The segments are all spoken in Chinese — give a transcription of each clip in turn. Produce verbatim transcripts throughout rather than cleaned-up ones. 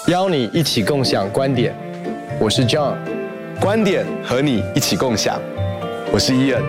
邀你一起共享观点，我是 John， 观点和你一起共享，我是 Ian。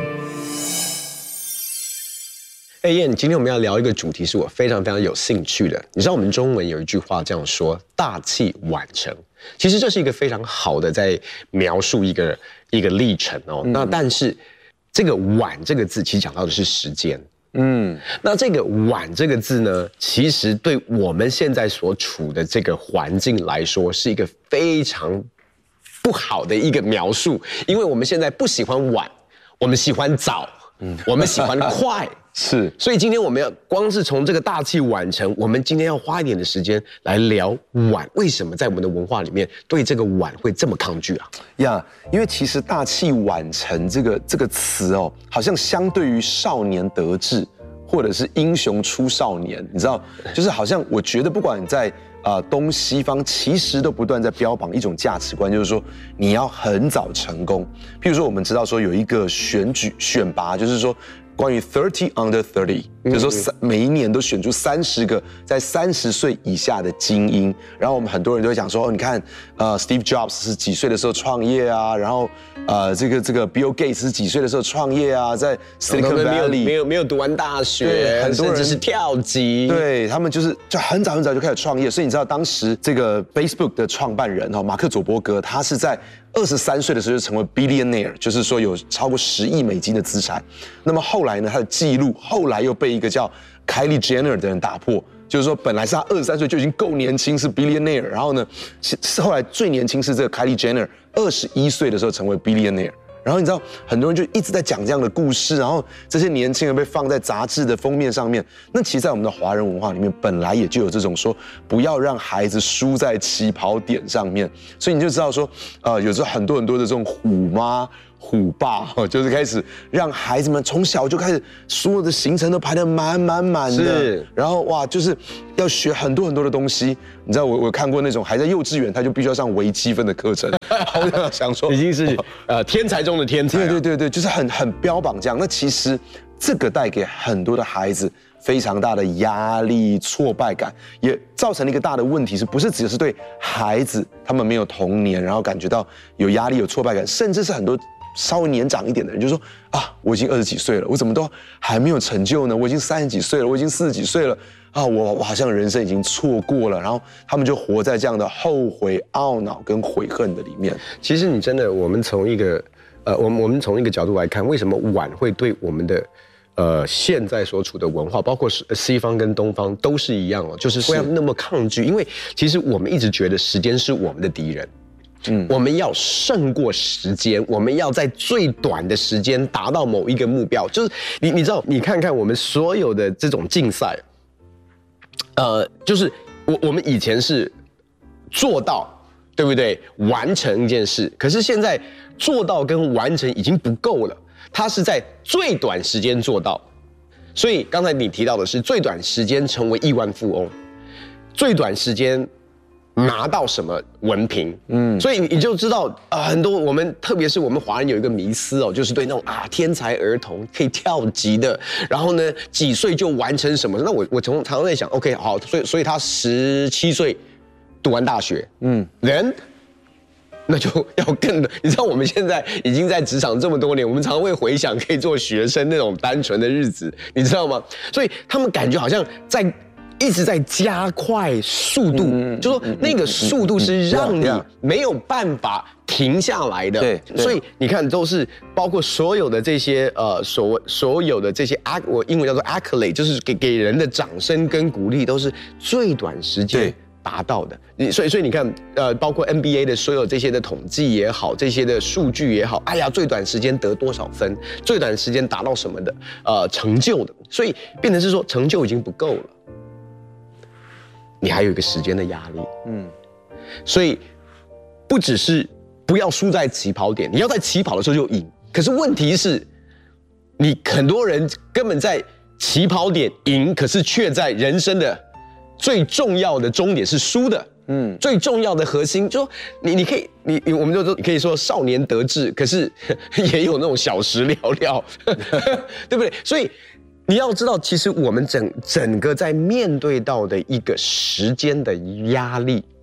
哎燕，今天我们要聊一个主题，是我非常非常有兴趣的。你知道我们中文有一句话这样说：“大器晚成。”其实这是一个非常好的在描述一个一个历程哦。嗯、那但是这个“晚”这个字，其实讲到的是时间。嗯，那这个“晚”这个字呢，其实对我们现在所处的这个环境来说，是一个非常不好的一个描述，因为我们现在不喜欢晚，我们喜欢早，嗯，我们喜欢快。 是， 所以今天我们要光是从这个大器晚成，我们今天要花一点的时间来聊晚，为什么在我们的文化里面对这个晚会这么抗拒啊？ 呀， yeah, 因为其实大器晚成这个这个词哦，好像相对于少年得志或者是英雄出少年，你知道，就是好像我觉得不管在啊、呃、东西方，其实都不断在标榜一种价值观，就是说你要很早成功。譬如说，我们知道说有一个选举选拔，就是说。关于 thirty under thirty， 就是说三每一年都选出三十个在三十岁以下的精英，然后我们很多人都会讲说，哦，你看，呃 ，Steve Jobs 是几岁的时候创业啊？然后，呃，这个这个 Bill Gates 是几岁的时候创业啊？在 Silicon Valley 没有没有读完大学，很多人甚至是跳级， 对他们就是就很早很早就开始创业，所以你知道当时这个 Facebook 的创办人哈马克佐伯格，他是在二十三岁的时候就成为 billionaire， 就是说有超过十亿美金的资产。那么后来呢，他的记录后来又被一个叫 Kylie Jenner 的人打破，就是说本来是他二十三岁就已经够年轻是 billionaire， 然后呢，后来最年轻是这个 Kylie Jenner， 二十一岁的时候成为 billionaire。然后你知道，很多人就一直在讲这样的故事，然后这些年轻人被放在杂志的封面上面。那其实，在我们的华人文化里面，本来也就有这种说，不要让孩子输在起跑点上面。所以你就知道说，呃，有时候很多很多的这种虎妈、虎爸，就是开始让孩子们从小就开始所有的行程都排得满满满的， 是， 然后哇，就是要学很多很多的东西。你知道我我看过那种还在幼稚园，他就必须要上微积分的课程，我想说已经是呃天才中的天才、啊， 对对对对，就是很很标榜这样。那其实这个带给很多的孩子非常大的压力、挫败感，也造成了一个大的问题，是不是只是对孩子他们没有童年，然后感觉到有压力、有挫败感，甚至是很多稍微年长一点的人就说啊，我已经二十几岁了，我怎么都还没有成就呢？我已经三十几岁了，我已经四十几岁了。啊，我我好像人生已经错过了，然后他们就活在这样的后悔、懊恼跟悔恨的里面。 其实你真的，我们从一个呃，我们我们从一个角度来看，为什么晚会对我们的呃现在所处的文化，包括西方跟东方都是一样哦，就是会那么抗拒，因为其实我们一直觉得时间是我们的敌人。嗯，我们要胜过时间，我们要在最短的时间达到某一个目标。就是你你知道，你看看我们所有的这种竞赛。呃，就是我我们以前是做到，对不对？完成一件事，可是现在做到跟完成已经不够了，它是在最短时间做到。所以刚才你提到的是最短时间成为亿万富翁，最短时间拿到什么文凭，嗯，所以你就知道啊、呃，很多我们特别是我们华人有一个迷思哦，就是对那种啊天才儿童可以跳级的，然后呢几岁就完成什么？那我我从常常在想 ，OK 好，所以所以他十七岁读完大学，嗯，人那就要更的，你知道我们现在已经在职场这么多年，我们常会回想可以做学生那种单纯的日子，你知道吗？所以他们感觉好像在。一直在加快速度，嗯、就说那个速度是让你没有办法停下来的。 对， 所以你看，都是包括所有的这些呃所所有的这些 ac 我英文叫做 accolade， 就是给给人的掌声跟鼓励，都是最短时间达到的。所以所以你看，呃，包括 N B A 的所有这些的统计也好，这些的数据也好，哎呀，最短时间得多少分，最短时间达到什么的呃成就的，所以变成是说成就已经不够了。你还有一个时间的压力，嗯，所以不只是不要输在起跑点，你要在起跑的时候就赢。可是问题是，你很多人根本在起跑点赢，可是却在人生的最重要的终点是输的。嗯，最重要的核心就说你你可以你你我们就说你可以说少年得志，可是也有那种小时了了，对不对？所以。你要知道，其实我们整整个在面对到的一个时间的压力，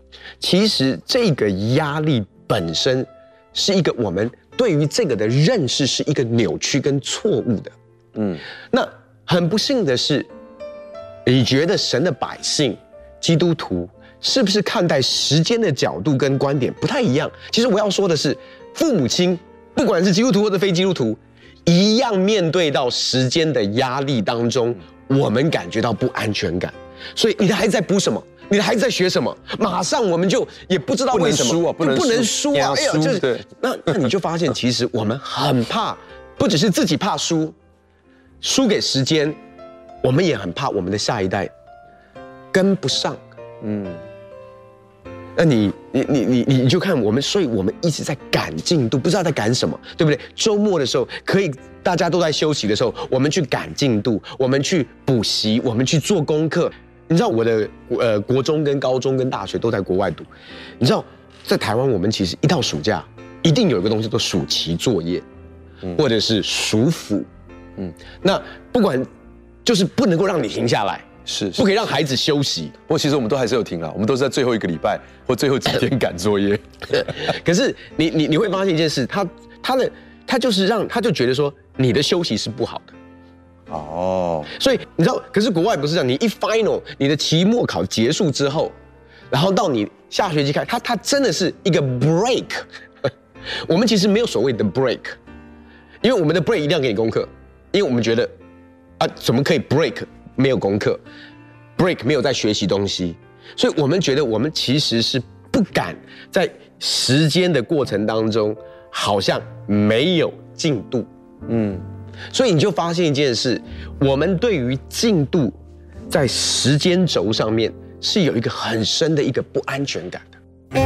其实这个压力本身是一个我们对于这个的认识是一个扭曲跟错误的。嗯，那很不幸的是，你觉得神的百姓、基督徒是不是看待时间的角度跟观点不太一样？其实我要说的是，父母亲不管是基督徒或者非基督徒，一样面对到时间的压力当中，我们感觉到不安全感。所以你的孩子在补什么？你的孩子在学什么？马上我们就也不知道为什么不能输啊，不能输啊！哎呀，就是那那你就发现，其实我们很怕，不只是自己怕输，输给时间，我们也很怕我们的下一代跟不上。嗯，那你你你你你就看我们，所以我们一直在赶进度，不知道在赶什么，对不对？周末的时候可以。大家都在休息的时候，我们去赶进度，我们去补习，我们去做功课。你知道我的呃国中跟高中跟大学都在国外读，你知道在台湾我们其实一到暑假一定有一个东西叫暑期作业，嗯、或者是暑辅，嗯，那不管就是不能够让你停下来， 是不可以让孩子休息。 不过其实我们都还是有停啊，我们都是在最后一个礼拜或最后几天赶作业。 可是你你你会发现一件事，他他的他就是让他就觉得说。你的休息是不好的，哦，所以你知道，可是国外不是这样，你一 final， 你的期末考结束之后，然后到你下学期开，它它真的是一个 break。我们其实没有所谓的 break， 因为我们的 break 一定要给你功课，因为我们觉得啊，怎么可以 break 没有功课 ，break 没有在学习东西，所以我们觉得我们其实是不敢在时间的过程当中，好像没有进度。嗯，所以你就发现一件事，我们对于进度在时间轴上面是有一个很深的一个不安全感的。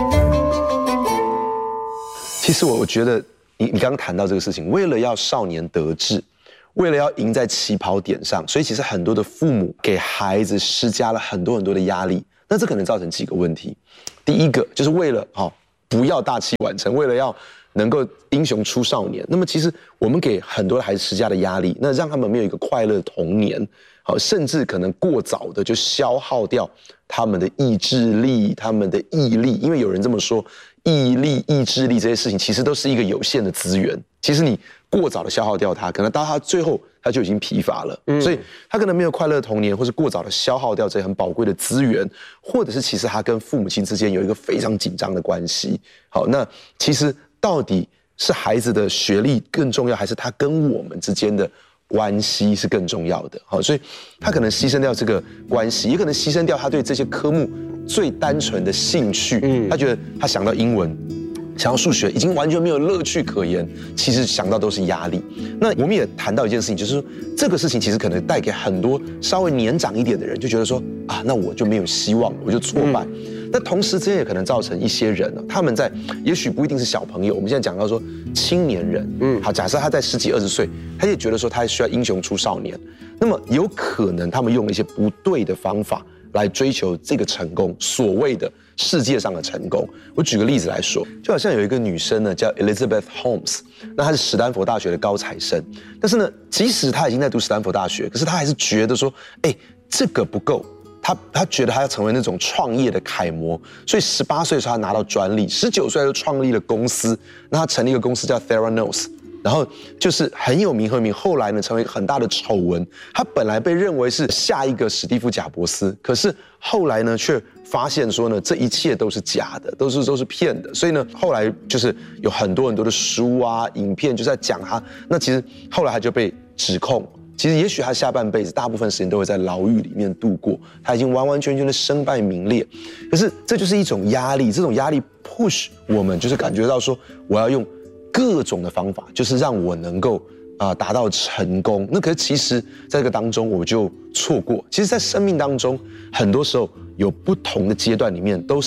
其实我我觉得你你刚刚谈到这个事情，为了要少年得志，为了要赢在起跑点上，所以其实很多的父母给孩子施加了很多很多的压力，那这可能造成几个问题。第一个就是为了好、哦、不要大器晚成，为了要能够英雄出少年，那么其实我们给很多的孩子施加的压力，那让他们没有一个快乐的童年，好，甚至可能过早的就消耗掉他们的意志力、他们的毅力，因为有人这么说，毅力、意志力这些事情其实都是一个有限的资源，其实你过早的消耗掉它，可能到他最后他就已经疲乏了，嗯、所以他可能没有快乐的童年，或是过早的消耗掉这些很宝贵的资源，或者是其实他跟父母亲之间有一个非常紧张的关系。好，那其实。到底是孩子的学历更重要，还是他跟我们之间的关系是更重要的？好，所以他可能牺牲掉这个关系，也可能牺牲掉他对这些科目最单纯的兴趣。嗯，他觉得他想到英文，想到数学，已经完全没有乐趣可言。其实想到都是压力。那我们也谈到一件事情，就是说这个事情其实可能带给很多稍微年长一点的人，就觉得说啊，那我就没有希望，我就挫败。嗯但同时之间也可能造成一些人、哦、他们在也许不一定是小朋友，我们现在讲到说青年人，嗯，好，假设他在十几二十岁，他也觉得说他需要英雄出少年，那么有可能他们用了一些不对的方法来追求这个成功，所谓的世界上的成功。我举个例子来说，就好像有一个女生呢叫 Elizabeth Holmes， 那她是史丹佛大学的高材生，但是呢，即使她已经在读史丹佛大学，可是她还是觉得说，哎，这个不够。他他觉得他要成为那种创业的楷模，所以十八岁的时候他拿到专利，十九岁就创立了公司，那他成立一个公司叫 Theranos， 然后就是很有名很有名，后来呢成为一个很大的丑闻。他本来被认为是下一个史蒂夫贾伯斯，可是后来呢却发现说呢这一切都是假的，都是都是骗的，所以呢后来就是有很多很多的书啊影片就在讲他，那其实后来他就被指控。其实也许他下半辈子大部分时间都会在牢狱里面度过，他已经完完全全的身败名裂。可是这就是一种压力，这种压力 push 我们，就是感觉到说我要用各种的方法，就是让我能够啊、呃、达到成功。那可是其实在这个当中我就错过。其实，在生命当中，很多时候有不同的阶段里面都是有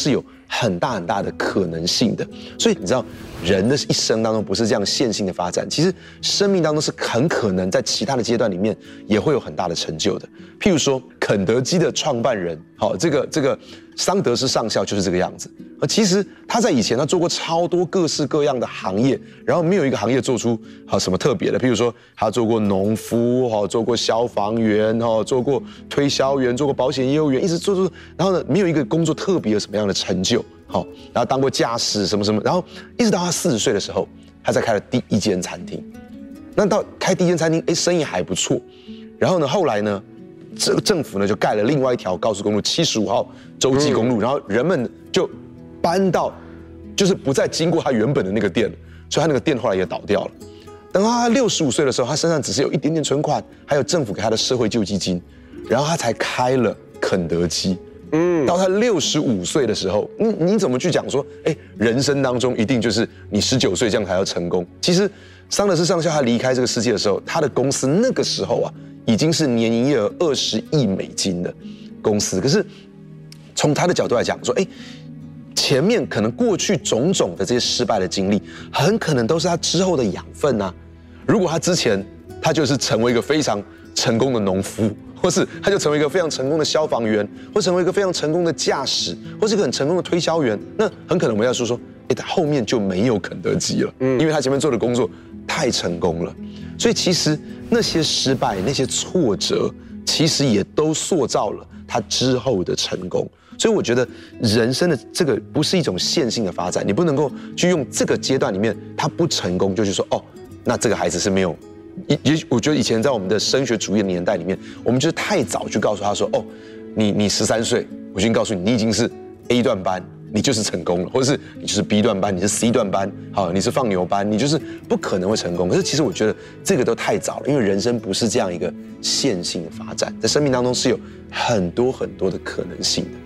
很大很大的可能性的。所以你知道，人的一生当中不是这样线性的发展，其实生命当中是很可能在其他的阶段里面也会有很大的成就的。譬如说，肯德基的创办人，好，这个这个桑德斯上校就是这个样子。而其实他在以前他做过超多各式各样的行业，然后没有一个行业做出好什么特别的。譬如说，他做过农夫，好，做过消防员，哈，做过推销员，做过保险业务员，一直做做，然后呢，没有一个工作特别有什么样的成就，好，然后当过驾驶什么什么，然后一直到他四十岁的时候，他才开了第一间餐厅。那到开第一间餐厅，哎，生意还不错。然后呢，后来呢，这政府呢就盖了另外一条高速公路七十五号洲际公路，然后人们就搬到，就是不再经过他原本的那个店，所以他那个店后来也倒掉了。等他六十五岁的时候，他身上只是有一点点存款，还有政府给他的社会救济金，然后他才开了肯德基。嗯，到他六十五岁的时候，你你怎么去讲说，哎，人生当中一定就是你十九岁这样才要成功？其实桑德斯上校他离开这个世界的时候，他的公司那个时候啊，已经是年营业额二十亿美金的公司。可是从他的角度来讲，说，哎。前面可能过去种种的这些失败的经历，很可能都是他之后的养分啊。如果他之前他就是成为一个非常成功的农夫，或是他就成为一个非常成功的消防员，或成为一个非常成功的驾驶，或是一个很成功的推销员，那很可能我们要说说，哎，他后面就没有肯德基了，嗯，因为他前面做的工作太成功了。所以其实那些失败、那些挫折，其实也都塑造了他之后的成功。所以我觉得人生的这个不是一种线性的发展，你不能够去用这个阶段里面他不成功就去说，哦，那这个孩子是没有。也我觉得以前在我们的升学主义的年代里面，我们就是太早去告诉他说，哦，你你十三岁，我已经告诉你，你已经是 A 段班，你就是成功了，或者是你就是 B 段班，你是 C 段班，好，你是放牛班，你就是不可能会成功。可是其实我觉得这个都太早了，因为人生不是这样一个线性的发展，在生命当中是有很多很多的可能性的。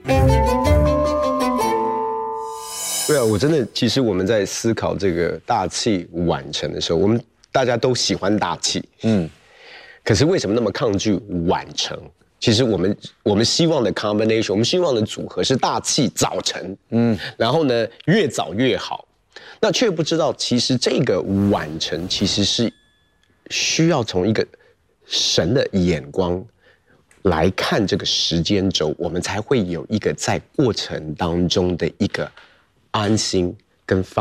对啊，我真的，其实我们在思考这个大器晚成的时候，我们大家都喜欢大器，嗯，可是为什么那么抗拒晚成？其实我们我们希望的 combination， 我们希望的组合是大器早成，嗯，然后呢越早越好，那却不知道其实这个晚成其实是需要从一个神的眼光来看这个时间轴，我们才会有一个在过程当中的一个安心跟放